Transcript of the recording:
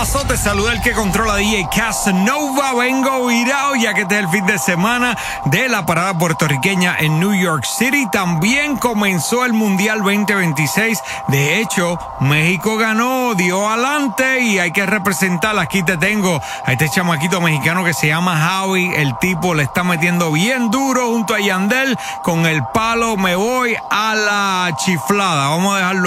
pasó? Te saluda el que controla DJ Casanova. Vengo virado ya que este es el fin de semana de la parada puertorriqueña en New York City. También comenzó el Mundial 2026. De hecho, México ganó, dio adelante y hay que representar. Aquí te tengo a este chamaquito mexicano que se llama Javi. El tipo le está metiendo bien duro junto a Yandel con el palo. Me voy a la chiflada. Vamos a dejarlo